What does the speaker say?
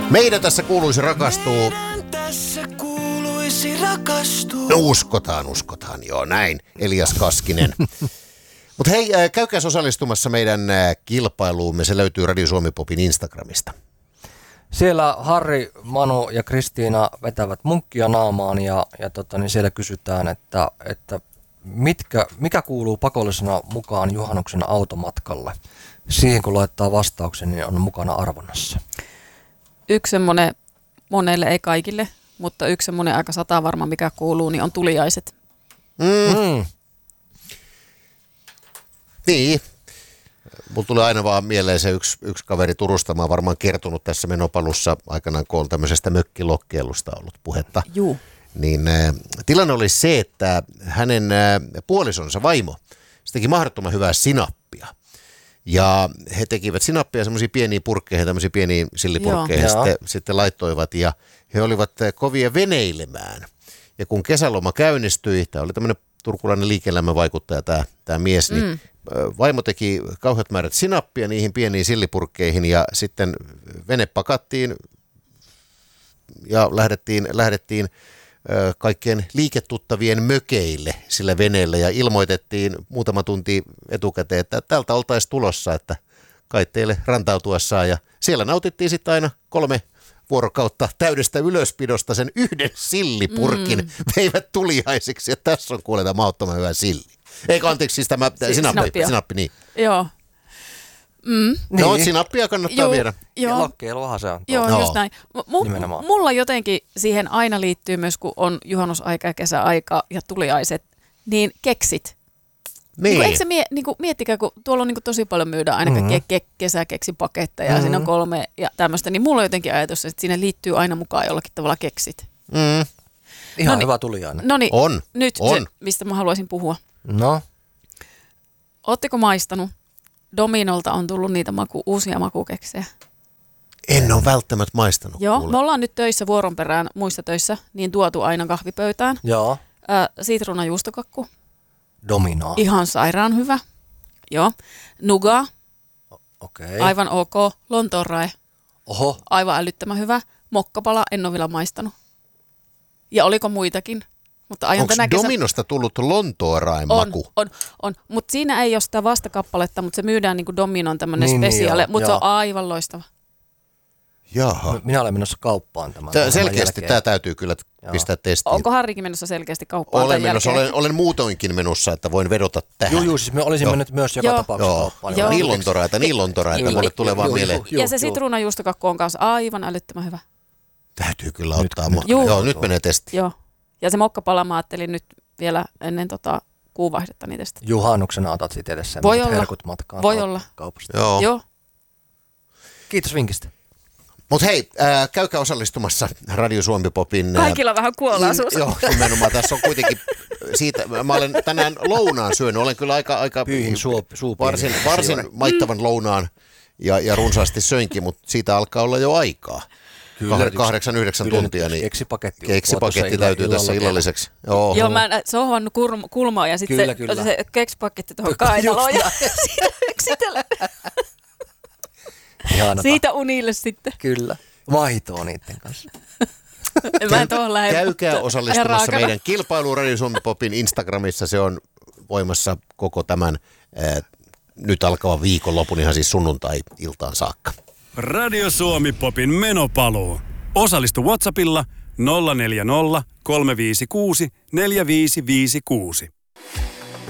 Meidän tässä kuuluisi rakastuu. No uskotaan, joo näin, Elias Kaskinen. Mutta hei, käykääs osallistumassa meidän kilpailuumme, se löytyy Radio Suomi Popin Instagramista. Siellä Harri, Manu ja Kristiina vetävät munkkia naamaan ja niin siellä kysytään, että mikä kuuluu pakollisena mukaan juhannuksen automatkalle. Siihen kun laittaa vastauksen, niin on mukana arvonnassa. Yksi semmoinen, monelle ei kaikille, mutta yksi semmoinen aika satavarma, mikä kuuluu, niin on tuliaiset. Niin. Mulla tulee aina vaan mieleen se yksi kaveri Turusta. Mä oon varmaan kertonut tässä menopalussa aikanaan, kun on tämmöisestä mökkilokkeilusta ollut puhetta. Juu. Niin tilanne oli se, että hänen puolisonsa vaimo se teki mahdottoman hyvää sinappia. Ja he tekivät sinappia semmoisia pieniä purkkeihin, tämmöisiä pieniä sillipurkkeihin sitten laittoivat ja he olivat kovia veneilemään. Ja kun kesäloma käynnistyi, tämä oli tämmöinen turkulainen liike-elämän vaikuttaja tämä mies, niin vaimo teki kauheat määrät sinappia niihin pieniin sillipurkkeihin ja sitten vene pakattiin ja lähdettiin kaikkien liiketuttavien mökeille sillä veneellä ja ilmoitettiin muutama tunti etukäteen, että tältä oltaisiin tulossa, että kai teille rantautuessaan ja siellä nautittiin sitten aina 3 vuorokautta täydestä ylöspidosta sen yhden sillipurkin veivät tuliaisiksi ja tässä on kuuleta mahdottoman hyvä silli. Eikö anteeksi siis tämä sinappi niin. Joo. No, sinappia kannattaa viedä. Ja lokkeiluahan se on. Joo, just näin. Mulla jotenkin siihen aina liittyy myös, kun on juhannusaika ja kesäaika ja tuliaiset, niin keksit. Niin. Eikö se miettikää, kun tuolla on tosi paljon myydään aina kesäkeksipaketteja ja siinä on 3 ja tämmöistä, niin mulla on jotenkin ajatus, että siinä liittyy aina mukaan jollakin tavalla keksit. Ihan hyvä tuliainen. No niin, on. Se, mistä mä haluaisin puhua. No. Ootteko maistanut? Dominolta on tullut niitä uusia makukeksejä. En ole välttämättä maistanut. Joo, me ollaan nyt töissä vuoron perään, muissa töissä, niin tuotu aina kahvipöytään. Joo. Sitruunajuustokakku. Domino. Ihan sairaan hyvä. Joo. Nuga. Okei. Aivan ok. Lontoonrae. Oho. Aivan älyttömän hyvä. Mokkapala, en ole vielä maistanut. Ja oliko muitakin? Onko Dominosta tullut Lontoonraen maku? On. Mutta siinä ei ole sitä vastakappaletta, mutta se myydään niin kuin Dominon tämmöinen spesiaali, mutta se on aivan loistava. Jaha. Minä olen menossa kauppaan tämän. Selkeästi tämä täytyy kyllä pistää testiin. Onko Harrikin menossa selkeästi kauppaan? Olen muutoinkin menossa, että voin vedota tähän. Joo, siis me olisin mennyt myös joka tapauksessa kauppaan. Niin lontoraita, mulle tulee vaan mieleen. Ja se sitruunajuustokakku on kanssa aivan älyttömän hyvä. Täytyy kyllä ottaa. Joo, nyt menee testiin. Joo. Ja se mokkapala mä ajattelin nyt vielä ennen kuuvaihdetta niitä sitä. Juhannuksena otat sitten edessä. Voi olla. Herkut matkaan. Voi olla. Kaupasta. Joo. Kiitos vinkistä. Mutta hei, käykää osallistumassa Radio Suomi Popin. Kaikilla vähän kuolaisuus. Joo, nimenomaan. Tässä on kuitenkin siitä, mä olen tänään lounaan syönyt. Olen kyllä aika varsin maittavan lounaan ja runsaasti söinkin, mutta siitä alkaa olla jo aikaa. 8-9 tuntia, niin keksipaketti täytyy tässä illalliseksi. Joo, mä sohvan kulmaa ja sitten se keksipaketti tuohon kainaloon ja siitä yksitellen. Siitä unille sitten. Kyllä, vaihtoa niiden kanssa. Käykää osallistumassa meidän kilpailuun Radio Suomi Popin Instagramissa. Se on voimassa koko tämän nyt alkavan viikonlopun, ihan siis sunnuntai-iltaan saakka. Radio Suomi Popin menopaluu. Osallistu WhatsAppilla 040 356 4556.